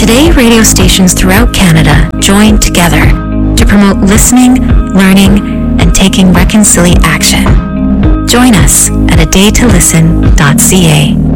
Today, radio stations throughout Canada join together to promote listening, learning, and taking reconciliation action. Join us at adaytolisten.ca.